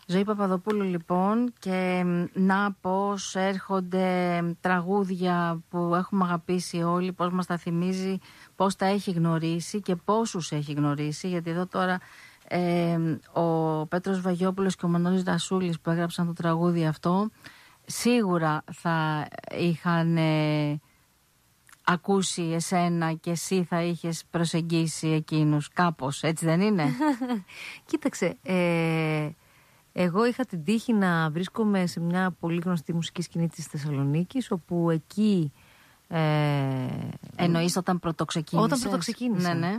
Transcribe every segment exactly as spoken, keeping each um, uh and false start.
Ζωή Παπαδοπούλου λοιπόν, και να πώς έρχονται τραγούδια που έχουμε αγαπήσει όλοι, πώς μας τα θυμίζει, πώς τα έχει γνωρίσει και πόσους έχει γνωρίσει, γιατί εδώ τώρα ε, ο Πέτρος Βαγιόπουλος και ο Μανώλης Δασούλης που έγραψαν το τραγούδι αυτό σίγουρα θα είχαν ε, ακούσει εσένα και εσύ θα είχες προσεγγίσει εκείνους κάπως, έτσι δεν είναι? Κοίταξε, ε, εγώ είχα την τύχη να βρίσκομαι σε μια πολύ γνωστή μουσική σκηνή της Θεσσαλονίκης, όπου εκεί ε, εννοείς όταν πρωτοξεκίνησες? Όταν πρωτοξεκίνησα. Ναι, ναι.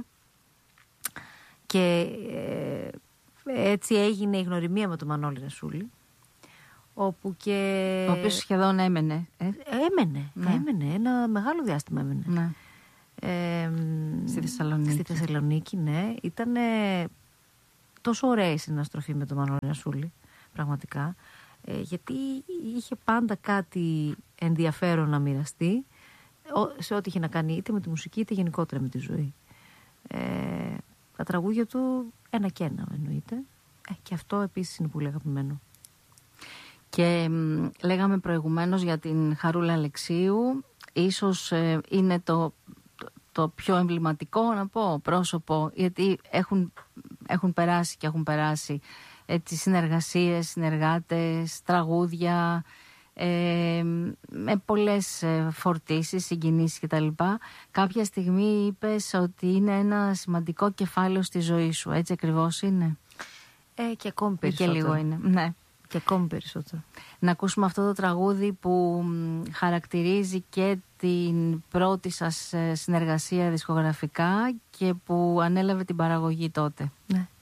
Και ε, έτσι έγινε η γνωριμία με τον Μανώλη Δασούλη, όπου και... ο οποίος σχεδόν έμενε. Ε? Έμενε, ναι. έμενε, ένα μεγάλο διάστημα έμενε. Ναι. Ε, στη Θεσσαλονίκη. Στη Θεσσαλονίκη, ναι. Ήταν τόσο ωραία η συναστροφή με τον Μανώλη Δασούλη, πραγματικά. Ε, γιατί είχε πάντα κάτι ενδιαφέρον να μοιραστεί σε ό,τι είχε να κάνει είτε με τη μουσική είτε γενικότερα με τη ζωή. Ε, τα τραγούδια του ένα και ένα εννοείται. Ε, και αυτό επίσης είναι πολύ αγαπημένο. Και μ, λέγαμε προηγουμένως για την Χαρούλα Αλεξίου. Ίσως ε, είναι το, το, το πιο εμβληματικό, να πω, πρόσωπο, γιατί έχουν, έχουν περάσει και έχουν περάσει έτσι, συνεργασίες, συνεργάτες, τραγούδια, ε, με πολλές ε, φορτίσεις, συγκινήσεις κτλ. Κάποια στιγμή είπες ότι είναι ένα σημαντικό κεφάλαιο στη ζωή σου, έτσι ακριβώς είναι? Ε, και ακόμη περισσότερο. Και λίγο είναι, ναι. Και ακόμη περισσότερο. Να ακούσουμε αυτό το τραγούδι που χαρακτηρίζει και την πρώτη σας συνεργασία δισκογραφικά και που ανέλαβε την παραγωγή τότε. Ναι.